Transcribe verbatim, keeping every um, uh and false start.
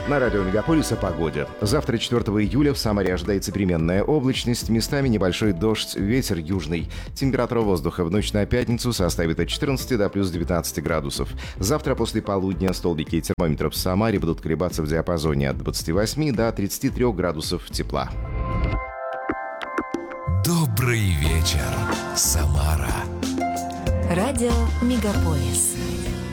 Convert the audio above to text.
На радио «Мегаполис» о погоде. Завтра, четвёртого июля, в Самаре ожидается переменная облачность, местами небольшой дождь, ветер южный. Температура воздуха в ночь на пятницу составит от четырнадцати до плюс девятнадцати градусов. Завтра после полудня столбики термометров в Самаре будут колебаться в диапазоне от двадцати восьми до тридцати трёх градусов тепла. Добрый вечер, Самара. Радио «Мегаполис».